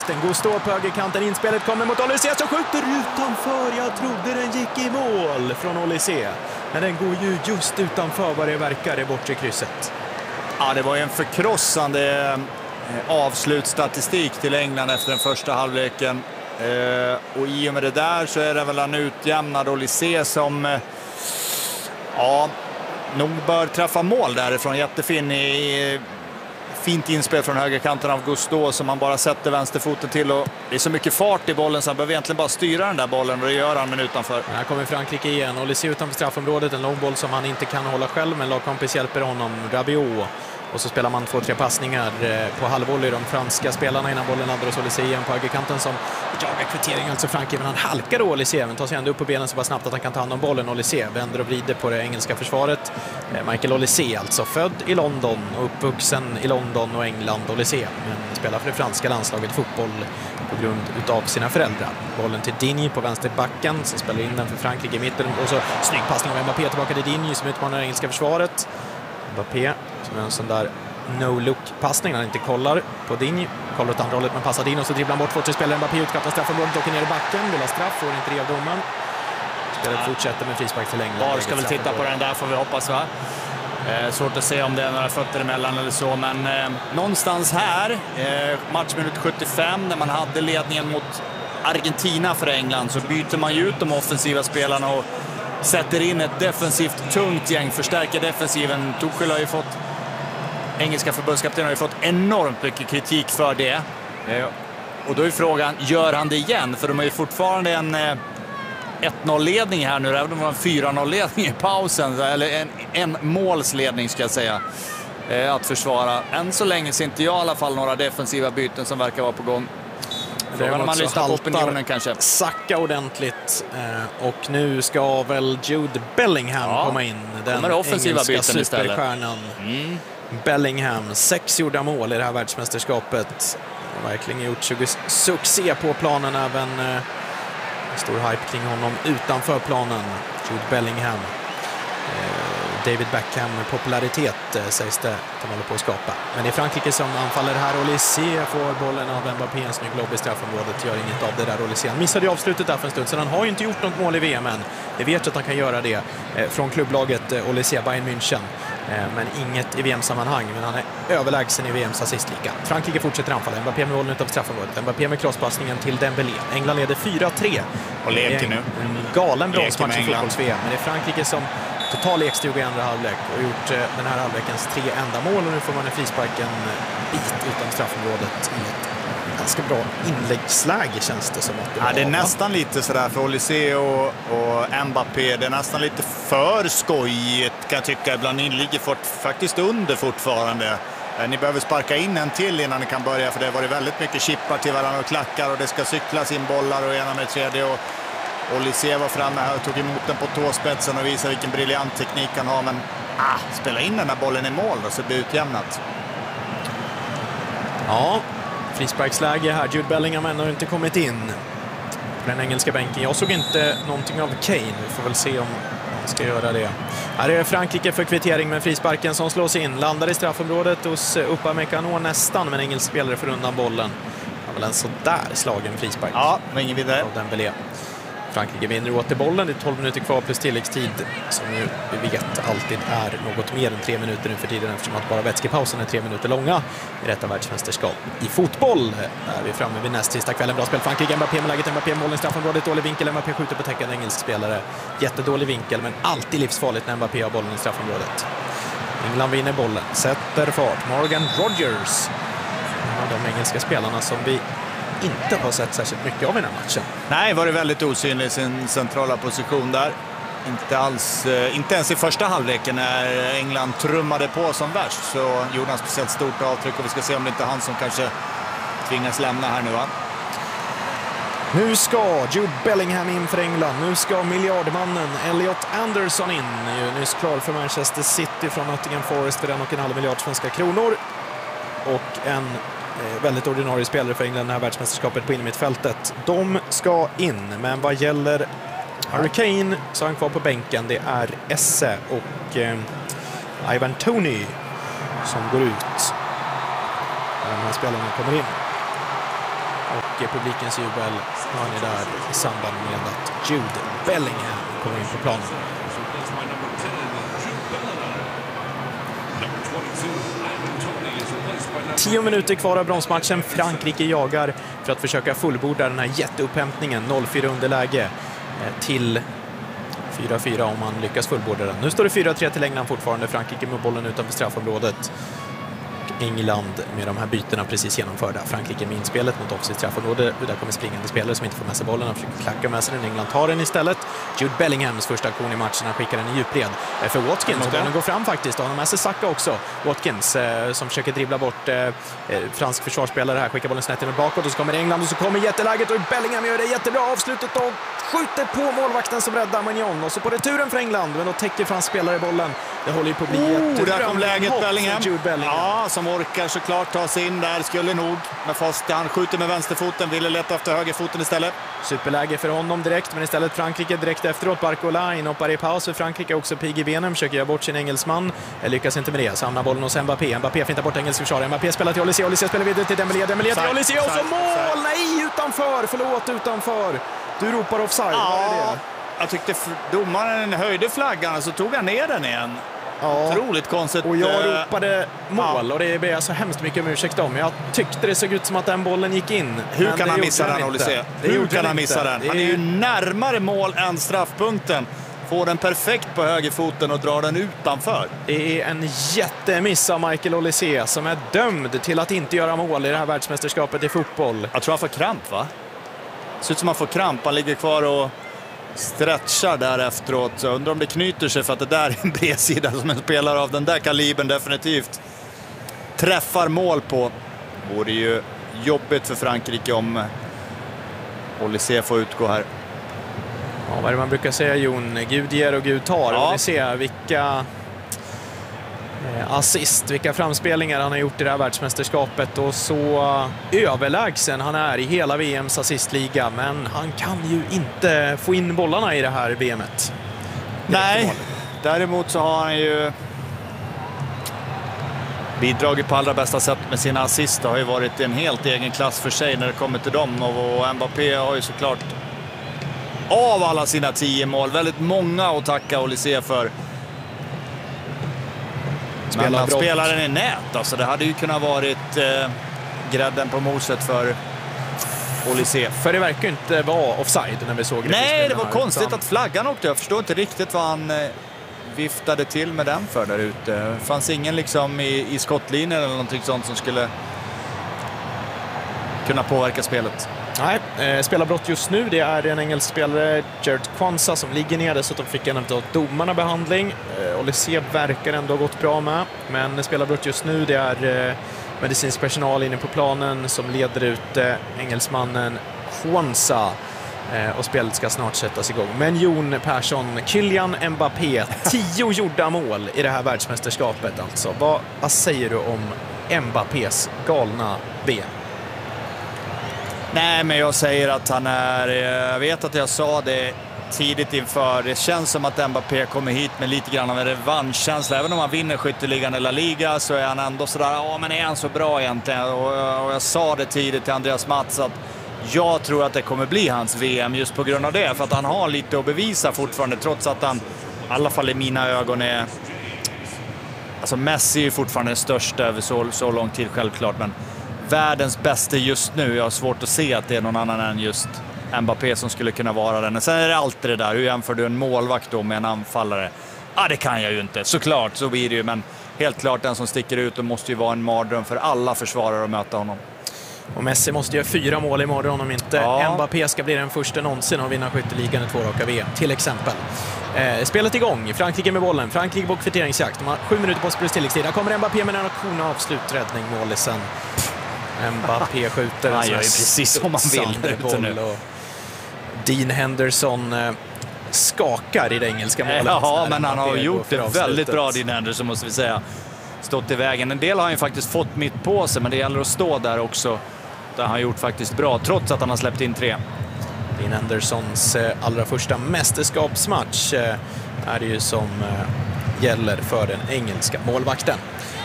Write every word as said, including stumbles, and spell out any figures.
Den går stå på högerkanten, inspelet kommer mot Olysée som skjuter utanför. Jag trodde den gick i mål från Olysée. Men den går ju just utanför vad det verkar i bortre krysset. Ja, det var ju en förkrossande avslutstatistik till England efter den första halvleken. Och i och med det där så är det väl en utjämnad Olysée som ja, nog bör träffa mål därifrån. Jättefin i fint inspel från högerkanten av Gusto som man bara sätter vänsterfoten till, och det är så mycket fart i bollen så han behöver egentligen bara styra den där bollen, och det gör han men utanför. Här kommer Frankrike igen. Olysée utanför straffområdet, en långboll som han inte kan hålla själv, men lagkompis hjälper honom, Rabiot. Och så spelar man två, tre passningar på halvvolley. De franska spelarna innan bollen landar hos Olysée igen på högerkanten som jagar kvittering, alltså Frankrike, men han halkar då Olysée, men tar sig ändå upp på benen så bara snabbt att han kan ta hand om bollen. Olysée vänder och vrider på det engelska försvaret. Michael Olysée, alltså född i London och uppvuxen i London och England, Olysée, men spelar för det franska landslaget fotboll på grund utav sina föräldrar. Bollen till Digne på vänsterbacken som spelar in den för Frankrike i mitten, och så snygg passning av Mbappé tillbaka till Digne som utmanar det engelska försvaret. Mbappé som är en sån där no-look-passning när han inte kollar på Digne, kollar åt andra hållet men passar in och så dribblar han bort två, tre spelare. Mbappé utkattar straffområdet, åker ner i backen, vill ha straff, får inte det av domaren. Spelet ja. fortsätter med frispark till England. Var ska väl titta på den där, får vi hoppas, va? Eh, svårt att se om det är några fötter emellan eller så, men eh, någonstans här, eh, matchminut sjuttiofem, när man hade ledningen mot Argentina för England, så byter man ju ut de offensiva spelarna och sätter in ett defensivt tungt gäng, förstärker defensiven. Tuchel har ju fått, engelska förbundskapten har ju fått enormt mycket kritik för det. Eh, och då är frågan, gör han det igen? För de har ju fortfarande en eh, ett noll-ledning här nu, även om det var en fyra noll-ledning i pausen, eller en, en målsledning ska jag säga, eh, att försvara. Än så länge ser inte jag i alla fall några defensiva byten som verkar vara på gång. Frågan om man lyssnar på opinionen kanske. Sacka ordentligt, eh, och nu ska väl Jude Bellingham ja, komma in. Den offensiva engelska superstjärnan. Mm. Bellingham, sex gjorda mål i det här världsmästerskapet. Har verkligen gjort succé på planen, även eh, stor hype kring honom utanför planen. Jude Bellingham. Eh, David Beckham popularitet eh, sägs det att de håller på att skapa. Men det är Frankrike som anfaller här. Olysée får bollen av Mbappé, en snygg lobb i straffområdet. Gör inget av det där Olysée. Han missade ju avslutet där för en stund, så han har ju inte gjort något mål i V M än. Jag vet att han kan göra det eh, från klubblaget eh, Olysée, Bayern München. Eh, men inget i V M-sammanhang. Men han är överlägsen i V M:s assistliga. Frankrike fortsätter anfalla. Mbappé med bollen utanför straffområdet. Mbappé med crosspassningen till Dembélé. England leder fyra tre. Och leker nu. En galen bronsmatch i fotbolls-V M. Men det är Frankrike som total lekstuga i andra halvlek och gjort eh, den här halvlekens tre enda mål, och nu får man en frispark en bit utan straffområdet i ett ganska bra inläggsläge, känns det som. Att det, ja, det är nästan lite sådär för Olysée och, och Mbappé. Det är nästan lite för skojigt kan jag tycka. Ibland ni ligger fort, faktiskt under fortfarande. Ni behöver sparka in en till innan ni kan börja, för det har varit väldigt mycket chippar till varandra och klackar, och det ska cyklas in bollar och ena med tredje, och Olysée var framme här och tog emot den på tåspetsen och visade vilken briljant teknik han har, men ah, spela in den här bollen i mål och så blir det utjämnat. Ja, frisparksläge här. Jude Bellingham har inte kommit in på den engelska bänken. Jag såg inte någonting av Kane. Vi får väl se om han ska göra det. Här är Frankrike för kvittering med frisparken som slås in. Landar i straffområdet hos Upamecano nästan, men engelsk spelare får undan bollen. Det var väl en sådär slagen frispark. Ja, men ingen vidare. Av Dembélé. Frankrike vinner åt bollen. Det är tolv minuter kvar plus tilläggstid, som nu vi vet alltid är något mer än tre minuter nu för tiden, eftersom att bara vätskepausen är tre minuter långa i detta världsmästerskap i fotboll. Där är vi framme vid näst sista kvällen. Bra spel Frankrike. Mbappé med läget. Mbappé mål i straffområdet. Dålig vinkel. Mbappé skjuter på täckande engelsk spelare. Jättedålig vinkel, men alltid livsfarligt när Mbappé har bollen i straffområdet. England vinner bollen. Sätter fart. Morgan Rogers. En av de engelska spelarna som vi inte har sett särskilt mycket av i den här matchen. Nej, var det väldigt osynlig i sin centrala position där. Inte alls, inte ens i första halvleken när England trummade på som värst, så gjorde han speciellt stort avtryck, och vi ska se om det inte är han som kanske tvingas lämna här nu, va? Nu ska Jude Bellingham in för England. Nu ska miljardmannen Elliot Anderson in. Nyss klar för Manchester City från Nottingham Forest för en och en halv miljard svenska kronor. Och en väldigt ordinarie spelare för England det här världsmästerskapet på innermittfältet. De ska in, men vad gäller Harry Kane så är han kvar på bänken. Det är Esse och eh, Ivan Toney som går ut. De här spelarna kommer in. och publikens jubel hör ni där i samband med att Jude Bellingham kommer in på planen. Tio minuter kvar av bronsmatchen. Frankrike jagar för att försöka fullborda den här jätteupphämtningen. noll fyra underläge till fyra fyra om man lyckas fullborda den. Nu står det fyra tre till England fortfarande. Frankrike med bollen utanför straffområdet. England med de här bytena precis genomförda. Frankrike med inspelet mot offside straffområde. Där kommer springande spelare som inte får med sig bollen. Han försöker klacka med sig den. England tar den istället. Jude Bellinghams första aktion i matchen. Han skickar den i djupled. För Watkins, och den går fram faktiskt. Och han har med sig Saka också. Watkins eh, som försöker dribbla bort eh, fransk försvarsspelare här. Skickar bollen snett in och bakåt. Och så kommer England och så kommer jätteläget. Och Bellingham gör det jättebra avslutet och skjuter på målvakten som räddar Magnon. Och så på returen för England. Men då täcker fransk spelare bollen. Det håller ju på att bli oh, ett där kom läget Bellingham. Jude Bellingham. Ja, som orkar såklart ta sig in där. Skulle nog med fast han skjuter med vänsterfoten. Ville leta efter högerfoten istället. Superläge för honom direkt, men istället Frankrike direkt efteråt. Barcola inhoppar i paus för Frankrike. Också P G benen försöker göra bort sin engelsman. Lyckas inte med det. Samlar bollen hos Mbappé. Mbappé fintar bort engelsk försvarare. Mbappé spelar till Olysée. Olysée spelar vidare till Dembélé. Dembélé till Olysée och så mål! Nej, utanför! Förlåt, utanför. Du ropar offside. Ja, var det det? Jag tyckte domaren höjde flaggan så tog han ner den igen. Ja. Otroligt konstigt. Och jag ropade mål ja. Och det ber jag så hemskt mycket om ursäkt om. Jag tyckte det såg ut som att den bollen gick in. Hur kan han missa den, Olysée? Hur kan han missa den? Han är ju närmare mål än straffpunkten. Får den perfekt på högerfoten och drar den utanför. Det är en jättemiss av Michael Olysée som är dömd till att inte göra mål i det här världsmästerskapet i fotboll. Jag tror han får kramp, va? Det ser ut som han får kramp. Han ligger kvar och stretchar där efteråt. Så undrar om det knyter sig för att det där är en bredsida som en spelare av den där kalibern definitivt träffar mål på. Det vore ju jobbigt för Frankrike om Olysée får utgå här. Ja, vad är det man brukar säga, Jon? Gud ger och Gud tar. Ja. Olysée, vilka eh, assist, vilka framspelningar han har gjort i det här världsmästerskapet och så överlägsen han är i hela V M:s assistliga, men han kan ju inte få in bollarna i det här V M:et. Nej, däremot så har han ju bidragit på allra bästa sätt med sina assist. Det har ju varit en helt egen klass för sig när det kommer till dem, och Mbappé har ju såklart av alla sina tio mål väldigt många att tacka Olysée för. Men han spelar den i nät, alltså det hade ju kunnat varit eh, grädden på moset för Olysée. För det verkar inte vara offside när vi såg det. Nej, det var konstigt utan att flaggan åkte. Jag förstår inte riktigt vad han eh, viftade till med den för där ute. Det fanns ingen liksom i, i skottlinjen eller någonting sånt som skulle kunna påverka spelet. Nej, eh, spelarbrott just nu, det är en engelsk spelare, Jared Kwanza, som ligger ner. Dessutom fick en av domarna behandling. Eh, Olysée verkar ändå ha gått bra med. Men spelarbrott just nu, det är eh, medicinsk personal inne på planen som leder ut eh, engelsmannen Kwanza. Eh, och spelet ska snart sättas igång. Men Jon Persson, Kylian Mbappé, tio gjorda mål i det här världsmästerskapet alltså. Vad, vad säger du om Mbappés galna V M? Nej, men jag säger att han är, jag vet att jag sa det tidigt inför, det känns som att Mbappé kommer hit med lite grann av en revanschkänsla. Även om han vinner skytteligan eller liga så är han ändå sådär, ja men är han så bra egentligen? Och jag, och jag sa det tidigt till Andreas Mats att jag tror att det kommer bli hans V M just på grund av det. För att han har lite att bevisa fortfarande, trots att han, i alla fall i mina ögon, är... Alltså Messi är fortfarande den största över så, så lång tid självklart, men världens bästa just nu. Jag har svårt att se att det är någon annan än just Mbappé som skulle kunna vara den. Sen är det alltid det där, hur jämför du en målvakt då med en anfallare? Ja, ah, det kan jag ju inte. Såklart, så blir det ju. Men helt klart, den som sticker ut och måste ju vara en mardröm för alla försvarare att möta honom. Och Messi måste göra fyra mål imorgon om inte ja. Mbappé ska bli den första någonsin att vinna skytteligan i två raka V M, till exempel. Eh, spelet igång, Frankrike med bollen, Frankrike på kviteringsjakt. De har sju minuter på oss plus tilläggstid. Där kommer Mbappé med en aktion och avsluträddning, målisen. Mbappé skjuter han gör ju precis som man vill boll och Dean Henderson eh, skakar i det engelska målet. Ja, men han har gjort det väldigt bra, Dean Henderson, måste vi säga. Stått i vägen. En del har han ju faktiskt fått mitt på sig, men det gäller att stå där också. Där han har gjort faktiskt bra, trots att han har släppt in tre. Dean Hendersons eh, allra första mästerskapsmatch eh, är det ju som eh, gäller för den engelska målvakten.